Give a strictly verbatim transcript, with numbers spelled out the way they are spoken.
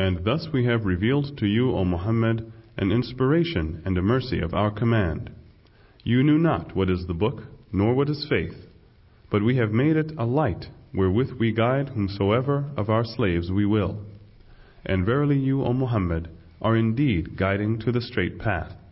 And thus we have revealed to you, O Muhammad, an inspiration and a mercy of our command. You knew not what is the book, nor what is faith, but we have made it a light wherewith we guide whomsoever of our slaves we will. And verily you, O Muhammad, are indeed guiding to the straight path.